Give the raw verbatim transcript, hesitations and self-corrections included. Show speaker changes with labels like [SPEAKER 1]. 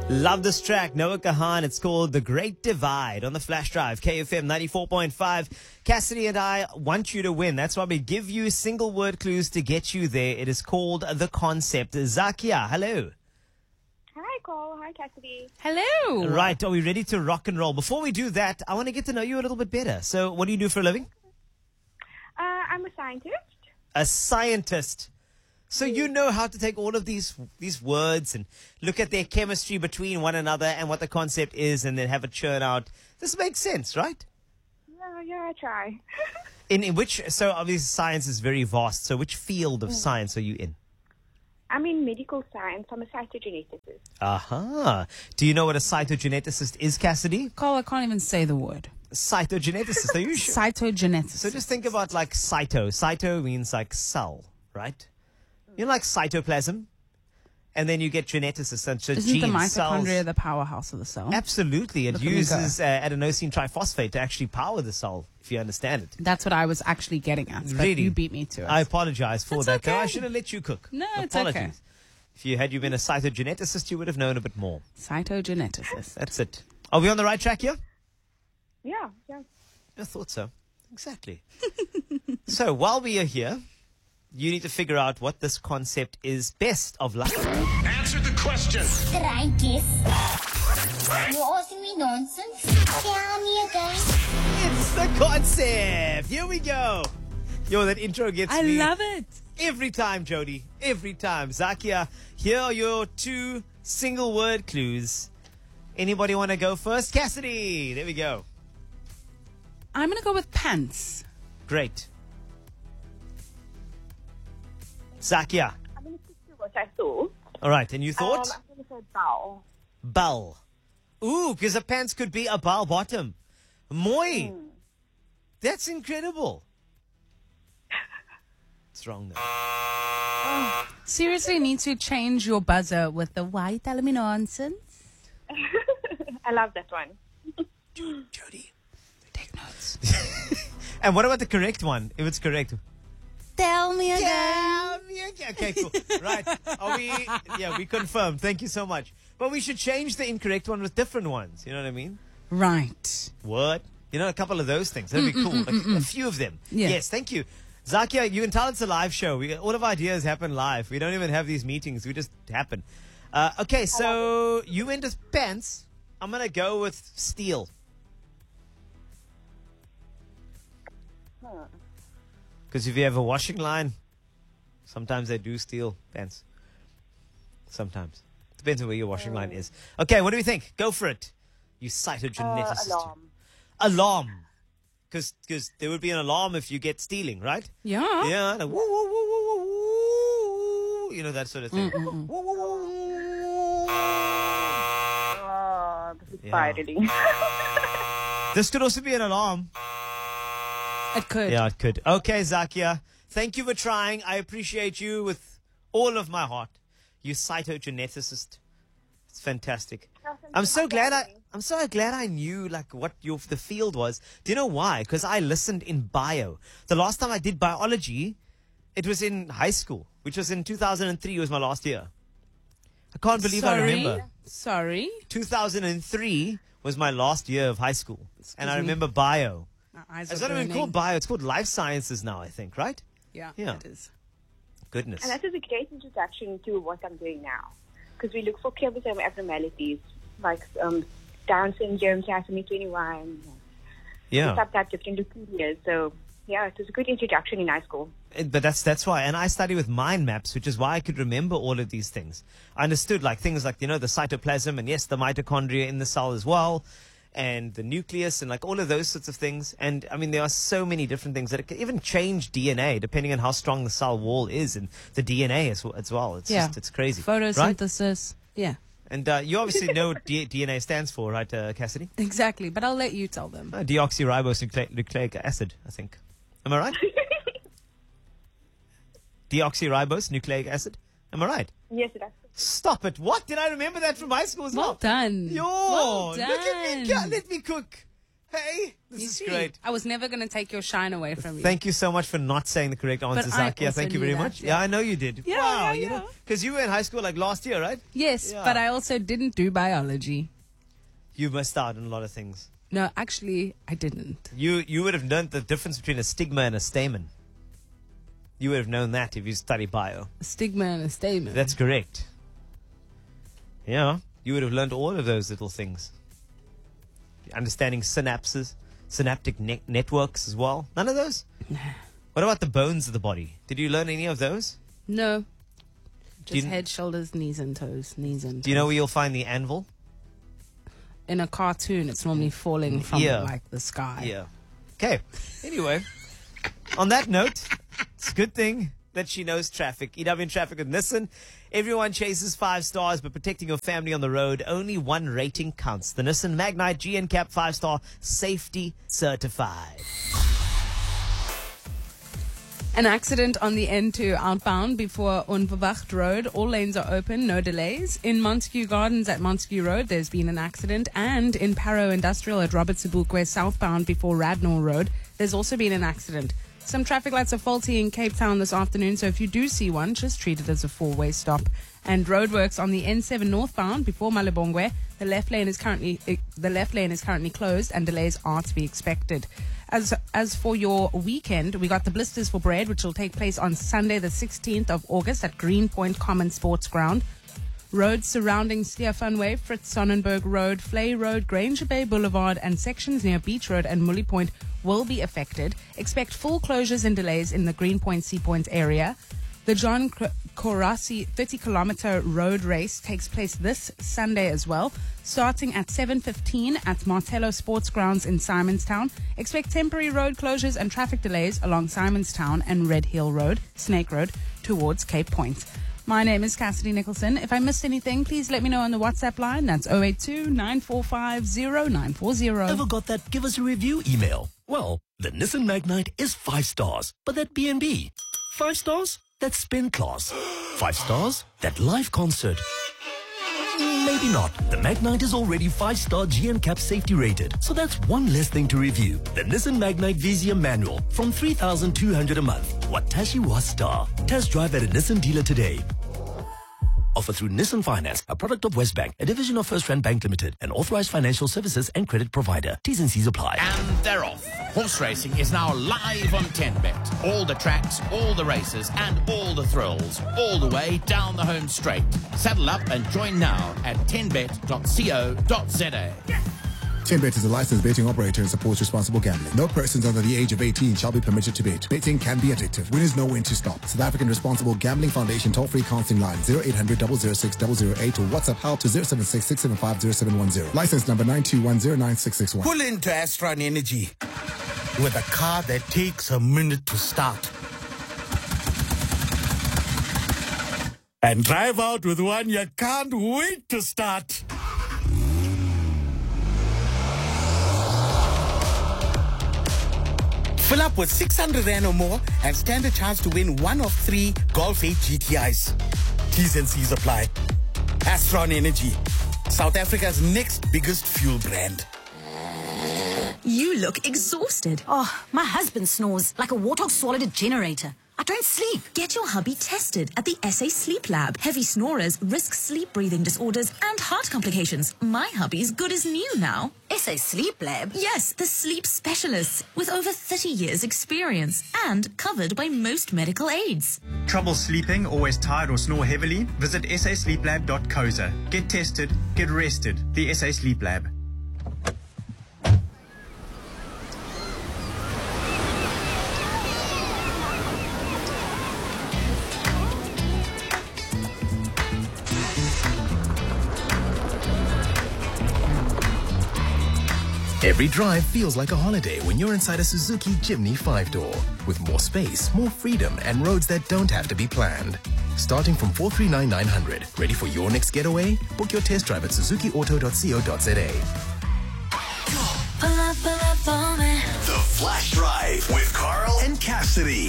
[SPEAKER 1] Love this track, Noah Kahan. It's called The Great Divide on the Flash Drive, K F M ninety-four point five. Cassidy and I want you to win. That's why we give you single word clues to get you there. It is called The Concept. Zakia, hello.
[SPEAKER 2] Hi, Cole. Hi, Cassidy.
[SPEAKER 3] Hello.
[SPEAKER 1] Right, are we ready to rock and roll? Before we do that, I want to get to know you a little bit better. So what do you do for a living?
[SPEAKER 2] Uh, I'm a scientist.
[SPEAKER 1] A scientist. So you know how to take all of these these words and look at their chemistry between one another and what the concept is and then have it churn out. This makes sense, right?
[SPEAKER 2] Yeah, yeah, I try.
[SPEAKER 1] In, in which, so obviously science is very vast. So which field of science are you in?
[SPEAKER 2] I'm in medical science. I'm a cytogeneticist.
[SPEAKER 1] Aha. Do you know what a cytogeneticist is, Cassidy?
[SPEAKER 3] Cole, I can't even say the word.
[SPEAKER 1] Cytogeneticist. Are you sure?
[SPEAKER 3] Cytogeneticist.
[SPEAKER 1] So just think about like cyto. Cyto means like cell, right? You know, like cytoplasm, and then you get geneticists and so
[SPEAKER 3] Isn't
[SPEAKER 1] genes,
[SPEAKER 3] the mitochondria
[SPEAKER 1] cells.
[SPEAKER 3] the powerhouse of the cell?
[SPEAKER 1] Absolutely, it
[SPEAKER 3] Look at me
[SPEAKER 1] uses uh, adenosine triphosphate to actually power the cell, if you understand it.
[SPEAKER 3] That's what I was actually getting at. But
[SPEAKER 1] Really?
[SPEAKER 3] you beat me to it.
[SPEAKER 1] I apologize for
[SPEAKER 3] That's
[SPEAKER 1] that. Though. I
[SPEAKER 3] okay.
[SPEAKER 1] should have let you cook.
[SPEAKER 3] No, it's
[SPEAKER 1] Apologies.
[SPEAKER 3] okay.
[SPEAKER 1] If you had you been a cytogeneticist, you would have known a bit more.
[SPEAKER 3] Cytogeneticist.
[SPEAKER 1] That's it. Are we on the right track here?
[SPEAKER 2] Yeah, yeah.
[SPEAKER 1] I thought so. Exactly. So while we are here, you need to figure out what this concept is. Best of luck.
[SPEAKER 4] Answer the question.
[SPEAKER 5] Strikes. You're asking me nonsense? Tell me again.
[SPEAKER 1] It's the concept. Here we go. Yo, that intro gets
[SPEAKER 3] I
[SPEAKER 1] me
[SPEAKER 3] love it.
[SPEAKER 1] every time, Jody. Every time. Zakia, here are your two single word clues. Anybody want to go first? Cassidy. There we go.
[SPEAKER 3] I'm going to go with pants.
[SPEAKER 1] Great. Zakia.
[SPEAKER 2] I'm going to stick to what I thought.
[SPEAKER 1] All right. And you thought?
[SPEAKER 2] Um, I'm going to say bow.
[SPEAKER 1] Bell. Ooh, because the pants could be a bell bottom. Moi.
[SPEAKER 2] Hmm.
[SPEAKER 1] That's incredible. It's wrong though.
[SPEAKER 3] Seriously, need to change your buzzer with the why you telling me nonsense?
[SPEAKER 2] I love that one.
[SPEAKER 1] Jody.
[SPEAKER 3] Take notes.
[SPEAKER 1] And what about the correct one? If it's correct.
[SPEAKER 3] Tell me again.
[SPEAKER 1] Yeah, yeah, okay, cool. Right. Are we, yeah, we confirmed. Thank you so much. But we should change the incorrect one with different ones. You know what I mean?
[SPEAKER 3] Right.
[SPEAKER 1] What? You know, a couple of those things. That'd be cool. Like, a few of them.
[SPEAKER 3] Yeah.
[SPEAKER 1] Yes, thank you. Zakia, you can tell it's a live show. We all of our ideas happen live. We don't even have these meetings. We just happen. Uh, okay, so you went with pants. I'm going to go with steel. Because if you have a washing line, sometimes they do steal pants. Sometimes. Depends on where your washing line is. Okay, what do we think? Go for it. You
[SPEAKER 2] Uh,
[SPEAKER 1] cytogeneticist.
[SPEAKER 2] alarm.
[SPEAKER 1] Alarm. Because there would be an alarm if you get stealing, right?
[SPEAKER 3] Yeah.
[SPEAKER 1] Yeah. Like, woo, woo, woo, woo, woo, woo. You know, that sort of thing. Woo, woo, woo, woo.
[SPEAKER 2] Oh, this is
[SPEAKER 1] Yeah.
[SPEAKER 2] spiraling.
[SPEAKER 1] This could also be an alarm.
[SPEAKER 3] It could.
[SPEAKER 1] Yeah, it could. Okay, Zakia. Thank you for trying. I appreciate you with all of my heart. You cytogeneticist. It's fantastic. I'm so glad I I'm so glad I knew like what your the field was. Do you know why? Because I listened in bio. The last time I did biology, it was in high school, which was in two thousand three. Was my last year. I can't believe
[SPEAKER 3] Sorry.
[SPEAKER 1] I remember.
[SPEAKER 3] Sorry.
[SPEAKER 1] two thousand three was my last year of high school, and I
[SPEAKER 3] me.
[SPEAKER 1] remember bio.
[SPEAKER 3] My eyes
[SPEAKER 1] It's
[SPEAKER 3] are
[SPEAKER 1] not even
[SPEAKER 3] burning.
[SPEAKER 1] called bio. It's called life sciences now, I think, right?
[SPEAKER 3] Yeah,
[SPEAKER 1] Yeah.
[SPEAKER 3] it is.
[SPEAKER 1] Goodness.
[SPEAKER 2] And that is a great introduction to what I'm doing now. Because we look for chromosome abnormalities like um, Down syndrome, trisomy twenty-one,
[SPEAKER 1] Yeah.
[SPEAKER 2] subtype different leukemias. So, yeah, it was a good introduction in high school.
[SPEAKER 1] And- But that's that's why. And I study with mind maps, which is why I could remember all of these things. I understood like things like, you know, the cytoplasm and yes, the mitochondria in the cell as well. And the nucleus and like all of those sorts of things. And I mean, there are so many different things that it can even change D N A depending on how strong the cell wall is and the D N A as, well- as well. It's
[SPEAKER 3] Yeah.
[SPEAKER 1] just, it's crazy. Right?
[SPEAKER 3] Photosynthesis. Yeah,
[SPEAKER 1] And uh, you obviously know what D- DNA stands for, right, uh, Cassidy?
[SPEAKER 3] exactly. But I'll let you tell them.
[SPEAKER 1] Uh, deoxyribonucleic nucleic acid, I think. Am I right? Deoxyribonucleic acid. Am I right?
[SPEAKER 2] Yes, that's
[SPEAKER 1] Stop it. What? Did I remember that from high school as well?
[SPEAKER 3] Well done.
[SPEAKER 1] Yo,
[SPEAKER 3] Well
[SPEAKER 1] look at me.
[SPEAKER 3] done.
[SPEAKER 1] Let me cook. Hey, this
[SPEAKER 3] You
[SPEAKER 1] is
[SPEAKER 3] see,
[SPEAKER 1] great.
[SPEAKER 3] I was never going to take your shine away from you.
[SPEAKER 1] Thank you so much for not saying the correct answer,
[SPEAKER 3] But I
[SPEAKER 1] Zakia.
[SPEAKER 3] also
[SPEAKER 1] Thank you
[SPEAKER 3] knew
[SPEAKER 1] very
[SPEAKER 3] that,
[SPEAKER 1] much.
[SPEAKER 3] yeah.
[SPEAKER 1] Yeah, I know you did.
[SPEAKER 3] Yeah,
[SPEAKER 1] wow,
[SPEAKER 3] yeah,
[SPEAKER 1] you
[SPEAKER 3] yeah.
[SPEAKER 1] know, because you were in high school like last year, right?
[SPEAKER 3] Yes,
[SPEAKER 1] Yeah.
[SPEAKER 3] but I also didn't do biology.
[SPEAKER 1] You missed out on a lot of things.
[SPEAKER 3] No, actually, I didn't.
[SPEAKER 1] You you would have learned the difference between a stigma and a stamen. You would have known that if you study bio.
[SPEAKER 3] A stigma and a statement.
[SPEAKER 1] That's correct. Yeah, you would have learned all of those little things. Understanding synapses, synaptic ne- networks as well. None of those? What about the bones of the body? Did you learn any of those?
[SPEAKER 3] No.
[SPEAKER 1] Do you-
[SPEAKER 3] Just head, shoulders, knees and toes. Knees and toes.
[SPEAKER 1] Do you know where you'll find the anvil?
[SPEAKER 3] In a cartoon, it's normally falling from
[SPEAKER 1] Yeah.
[SPEAKER 3] like the sky.
[SPEAKER 1] Yeah. Okay. Anyway, on that note, it's a good thing that she knows traffic. E W in Traffic with Nissan. Everyone chases five stars, but protecting your family on the road, only one rating counts. The Nissan Magnite G N C A P five star safety certified.
[SPEAKER 3] An accident on the N two outbound before Onverwacht Road. All lanes are open, no delays. In Montague Gardens at Montague Road, there's been an accident. And in Paro Industrial at Robert Sebukwe southbound before Radnor Road, there's also been an accident. Some traffic lights are faulty in Cape Town this afternoon, so if you do see one, just treat it as a four-way stop. And roadworks on the N seven northbound before Malibongwe, the left lane is currently the left lane is currently closed, and delays are to be expected. As as for your weekend, we got the Blisters for Bread, which will take place on Sunday, the sixteenth of August at Greenpoint Common Sports Ground. Roads surrounding Stefanway, Fritz Sonnenberg Road, Flay Road, Granger Bay Boulevard, and sections near Beach Road and Mully Point will be affected. Expect full closures and delays in the Greenpoint Sea Point area. The John Korasi thirty kilometer road race takes place this Sunday as well, starting at seven fifteen at Martello Sports Grounds in Simonstown. Expect temporary road closures and traffic delays along Simonstown and Red Hill Road, Snake Road, towards Cape Point. My name is Cassidy Nicholson. If I missed anything, please let me know on the WhatsApp line. That's zero eight two, nine four five, zero nine four zero.
[SPEAKER 6] Ever got that give us a review email? Well, the Nissan Magnite is five stars, but that B and B. Five stars? That spin class. Five stars? That live concert. Maybe not. The Magnite is already five star G N C A P safety rated, so that's one less thing to review. The Nissan Magnite Vizia Manual from three thousand two hundred a month. Watashi wa star. Test drive at a Nissan dealer today. Offer through Nissan Finance, a product of Westbank, a division of First Rand Bank Limited, an authorized financial services and credit provider. T's and C's apply.
[SPEAKER 7] And they're off. Horse racing is now live on ten bet. All the tracks, all the races, and all the thrills, all the way down the home straight. Saddle up and join now at ten bet dot co dot za.
[SPEAKER 8] TenBet is a licensed betting operator and supports responsible gambling. No persons under the age of eighteen shall be permitted to bet. Betting can be addictive. Winners know when to stop. South African Responsible Gambling Foundation toll-free counseling line zero eight hundred, double oh six, double oh eight or WhatsApp help to zero seven six, six seven five, zero seven one zero. License number nine two one zero nine six six one.
[SPEAKER 9] Pull into Astron Energy with a car that takes a minute to start. And drive out with one you can't wait to start. Fill up with six hundred rand or more and stand a chance to win one of three Golf eight G T Is. T's and C's apply. Astron Energy, South Africa's next biggest fuel brand.
[SPEAKER 10] You look exhausted.
[SPEAKER 11] Oh, my husband snores like a warthog swallowed a generator. I don't sleep.
[SPEAKER 10] Get your hubby tested at the S A Sleep Lab. Heavy snorers risk sleep breathing disorders and heart complications. My hubby's good as new now.
[SPEAKER 11] S A Sleep Lab?
[SPEAKER 10] Yes, the sleep specialists with over thirty years experience and covered by most medical aids.
[SPEAKER 12] Trouble sleeping, always tired or snore heavily? Visit s a sleep lab dot co za. Get tested, get rested. The S A Sleep Lab.
[SPEAKER 13] Every drive feels like a holiday when you're inside a Suzuki Jimny five-door. With more space, more freedom, and roads that don't have to be planned. Starting from four three nine nine hundred. Ready for your next getaway? Book your test drive at suzuki auto dot co dot za.
[SPEAKER 5] Pull up, pull up on me.
[SPEAKER 6] The Flash Drive with Carl and Cassidy.